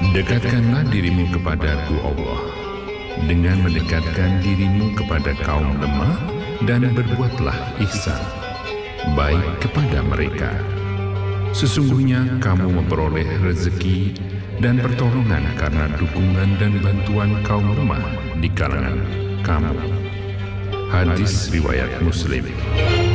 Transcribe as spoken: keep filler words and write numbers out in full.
Dekatkanlah dirimu kepadaku Allah, dengan mendekatkan dirimu kepada kaum lemah, dan berbuatlah ihsan, baik kepada mereka. Sesungguhnya kamu memperoleh rezeki dan pertolongan karena dukungan dan bantuan kaum lemah di kalangan kamu. Hadis riwayat Muslim.